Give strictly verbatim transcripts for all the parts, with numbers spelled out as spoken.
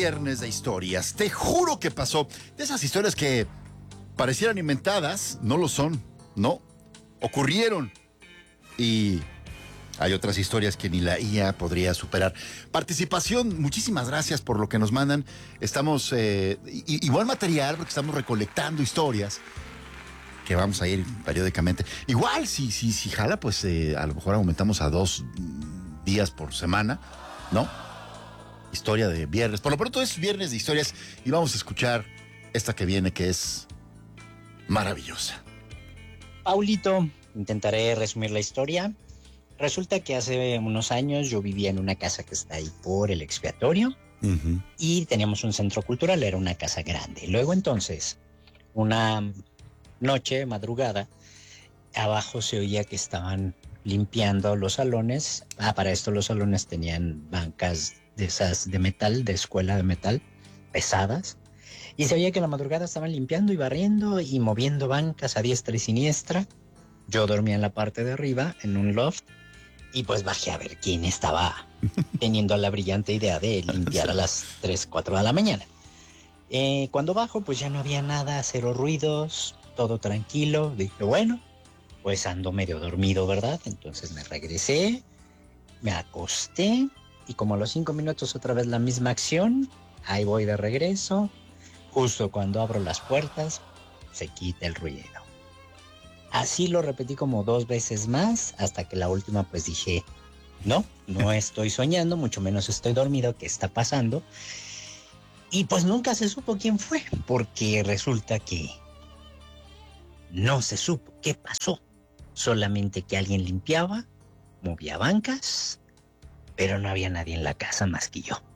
viernes de historias. Te juro que pasó. De esas historias que parecieran inventadas, no lo son, no, ocurrieron. Y hay otras historias que ni la I A podría superar. Participación, muchísimas gracias por lo que nos mandan. Estamos, eh, igual material, porque estamos recolectando historias que vamos a ir periódicamente. Igual, si, si, si jala, pues eh, a lo mejor aumentamos a dos días por semana, ¿no? Historia de viernes. Por lo pronto es viernes de historias y vamos a escuchar esta que viene, que es maravillosa. Paulito, intentaré resumir la historia. Resulta que hace unos años yo vivía en una casa que está ahí por el expiatorio uh-huh. y teníamos un centro cultural, era una casa grande. Luego entonces, una noche, madrugada, abajo se oía que estaban limpiando los salones. Ah, para esto los salones tenían bancas de esas de metal, de escuela de metal, pesadas. Y se oía que en la madrugada estaban limpiando y barriendo y moviendo bancas a diestra y siniestra. Yo dormía en la parte de arriba, en un loft, y pues bajé a ver quién estaba teniendo la brillante idea de limpiar a las tres, cuatro de la mañana. Eh, cuando bajo, pues ya no había nada, cero ruidos, todo tranquilo. Dije, bueno, pues ando medio dormido, ¿verdad? Entonces me regresé, me acosté, y como a los cinco minutos otra vez la misma acción. Ahí voy de regreso. Justo cuando abro las puertas, se quita el ruido. Así lo repetí como dos veces más, hasta que la última pues dije, no, no estoy soñando, mucho menos estoy dormido, ¿qué está pasando? Y pues nunca se supo quién fue, porque resulta que no se supo qué pasó. Solamente que alguien limpiaba, movía bancas, pero no había nadie en la casa más que yo.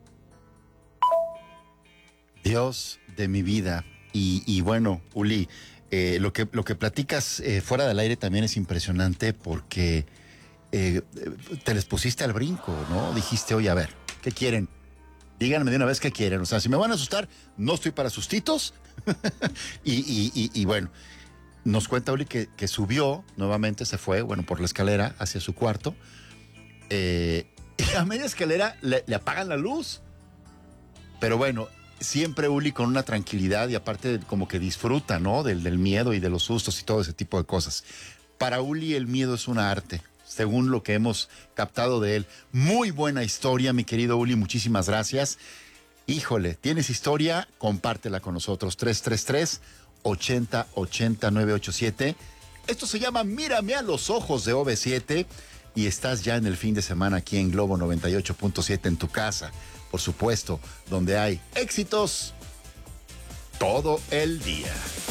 Dios de mi vida. Y, y bueno, Uli, eh, lo, que, lo que platicas eh, fuera del aire también es impresionante porque eh, te les pusiste al brinco, ¿no? Dijiste, oye, a ver, ¿qué quieren? Díganme de una vez qué quieren. O sea, si me van a asustar, no estoy para sustitos. y, y, y, y bueno, nos cuenta Uli que, que subió, nuevamente se fue, bueno, por la escalera hacia su cuarto. Eh, y a media escalera le, le apagan la luz. Pero bueno, siempre Uli con una tranquilidad y aparte como que disfruta, ¿no? Del, del miedo y de los sustos y todo ese tipo de cosas. Para Uli el miedo es una arte, según lo que hemos captado de él. Muy buena historia, mi querido Uli, muchísimas gracias. Híjole, ¿tienes historia? Compártela con nosotros. tres tres tres, ochenta, ochenta, nueve ocho siete. Esto se llama Mírame a los ojos de O V siete y estás ya en el fin de semana aquí en Globo noventa y ocho punto siete en tu casa. Por supuesto, donde hay éxitos todo el día.